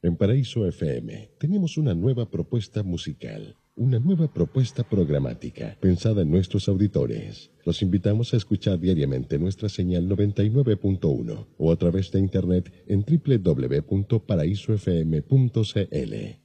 En Paraíso FM tenemos una nueva propuesta musical, una nueva propuesta programática pensada en nuestros auditores. Los invitamos a escuchar diariamente nuestra señal 99.1 o a través de internet en www.paraisofm.cl.